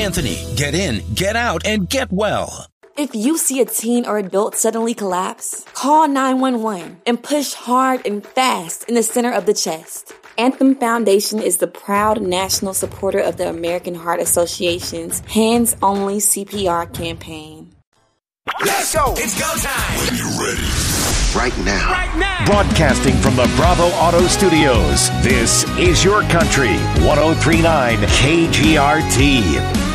Anthony. Get in, get out, and get well. If you see a teen or adult suddenly collapse, call 911 and push hard and fast in the center of the chest. Anthem Foundation is the proud national supporter of the American Heart Association's Hands Only CPR campaign. Let's go! It's go time! When you're ready. Right now. Right now. Broadcasting from the Bravo Auto Studios, this is Your Country, 103.9 KGRT.